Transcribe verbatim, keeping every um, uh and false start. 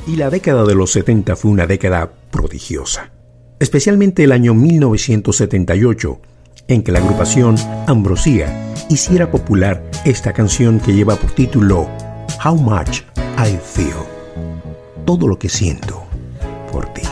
Y la década de los setenta fue una década prodigiosa, especialmente el año mil novecientos setenta y ocho, en que la agrupación Ambrosia hiciera popular esta canción que lleva por título How Much I Feel, todo lo que siento por ti.